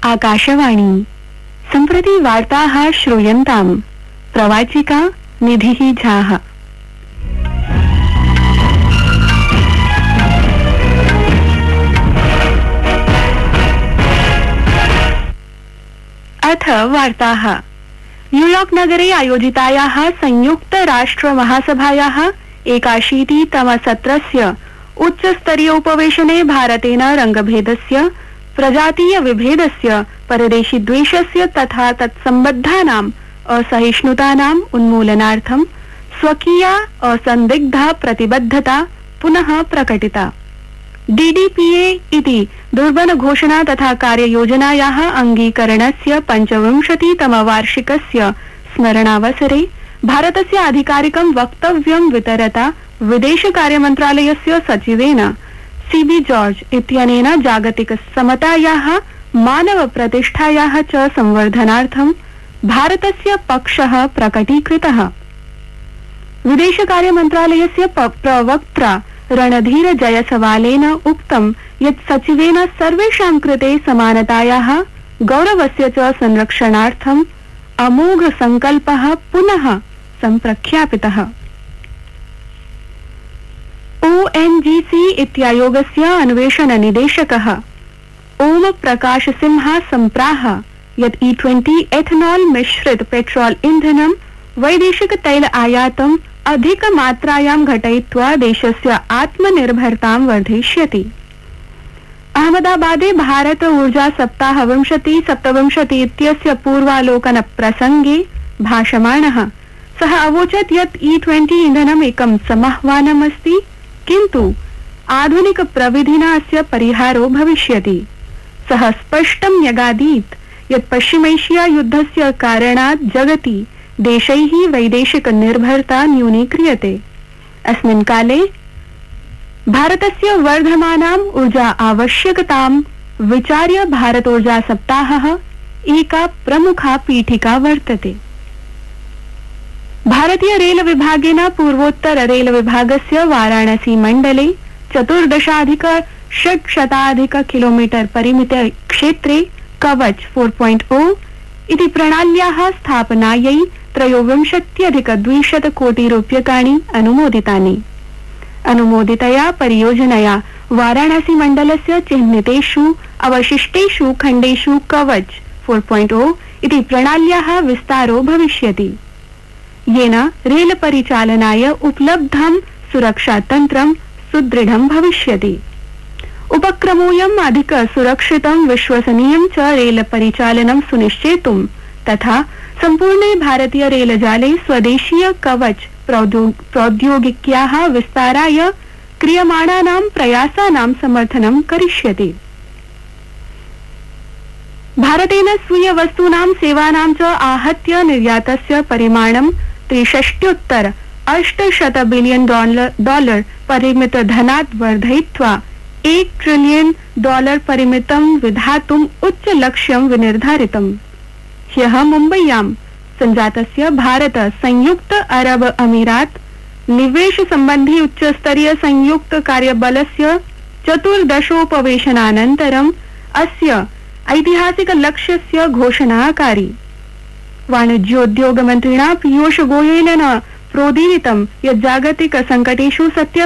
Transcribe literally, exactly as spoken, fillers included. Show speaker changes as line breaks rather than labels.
आकाशवाणी सम्प्रति वार्ताः श्रूयन्ताम्। प्रवाचिका निधिः झाः। अथ वार्ताः। न्यूयॉर्क नगरे आयोजितायाः संयुक्त राष्ट्र महासभायाः एकाशीतितमसत्रस्य उच्चस्तरीयोपवेशने भारतेन रंगभेदस्य, प्रजातीय विभेदस्य, परदेशीद्वेषस्य तथा तत्सम्बद्धानाम् असहिष्णुतानाम् उन्मूलनार्थं स्वकीया असन्दिग्धा प्रतिबद्धता पुनः प्रकटिता। डीडीपीए इति दुर्बलघोषणा तथा कार्ययोजनायाः अंगीकरणस्य पञ्चविंशतितमवार्षिकस्य स्मरणावसरे भारतस्य आधिकारिकं वक्तव्यं वितरता विदेशकार्यमन्त्रालयस्य सचिवेन सीबी जॉर्ज इत्यनेन जागतिक समतायाः, मानव प्रतिष्ठायाः च संवर्धनार्थं भारतस्य पक्षः प्रकटीकृतः। विदेशकार्यमन्त्रालयस्य प्रवक्त्रा रणधीर जयसवालेन उक्तं यत् सचिवेन सर्वेषां कृते समानतायाः, गौरवस्य च संरक्षणार्थं अमोघ संकल्पः पुनः सम्प्रख्यापितः। ओएनजीसी इत्यायोगस्य अन्वेषण निदेशकः ओम प्रकाश सिंह सम्प्राह यत् ई ट्वेंटी एथनॉल मिश्रित पेट्रोल इंधनं वैदेशिक तैल आयातम् अधिकमात्रायां घटयित्वा देशस्य आत्मनिर्भरतां वर्धयिष्यति। अहमदाबादे भारत ऊर्जा सप्ताह विंशति सप्तविंशति इत्यस्य पूर्वालोकन प्रसंगे भाषमाणः सः अवोचत् यत् ई ट्वेंटी इन्धनम् एकं समाह्वानमस्ति, किन्तु आधुनिक प्रविधिना अस्य परिहारो भविष्यति। सः स्पष्टं न्यगादीत् यत् पश्चिमैशिया युद्धस्य कारणात् जगति देशैः वैदेशिक निर्भरता न्यूनीक्रियते। अस्मिन् काले भारतस्य वर्धमानाम् ऊर्जा आवश्यकतां विचार्य भारतोर्जा सप्ताहः एका प्रमुखा पीठिका वर्तते। भारतीय रेल विभागेन पूर्वोत्तर रेल विभागस्य वाराणसी मण्डले चतुर्दशाधिक षट्शताधिक किलोमीटर परिमित क्षेत्रे कवच फोर पॉइंट ओ इति प्रणाल्याः स्थापनायै त्रयोविंशत्यधिक द्विशत कोटि रूप्यकाणि अनुमोदितानि। अनुमोदितया परियोजनया वाराणसी मण्डलस्य चिह्नितेषु अवशिष्टेषु खण्डेषु कवच फोर पॉइंट ओ इति प्रणाल्याः विस्तारो भविष्यति, येन रेल परिचालनाय उपलब्धं सुरक्षातन्त्रं सुदृढं भविष्यति। उपक्रमोऽयम् अधिक सुरक्षितं, विश्वसनीयं च रेल परिचालनं सुनिश्चेतुं तथा सम्पूर्णे भारतीय रेलजाले स्वदेशीय कवच प्रौद्योगिक्याः विस्ताराय क्रियमाणानां प्रयासानां समर्थनं करिष्यति। भारतेन स्वीय वस्तूनां सेवानां च आहत्य निर्यातस्य परिमाणं त्रिषष्ट्युत्तर अष्टशत बिलियन डॉलर परिमित धनात् वर्धयित्वा एक ट्रिलियन डॉलर परिमितं विधातुम् उच्च लक्ष्यं विनिर्धारितम्। ह्यः मुम्बय्यां संजातस्य भारत संयुक्त अरब अमीरात निवेश संबंधी उच्चस्तरीय संयुक्त कार्यबलस्य चतुर्दशोपवेशनानन्तरम् अस्य ऐतिहासिक लक्ष्यस्य घोषणा अकारि। वाणिज्योद्योग मन्त्रिणा पीयूष गोयलेन प्रोदीरितं यत् जागतिक संकटेषु सत्य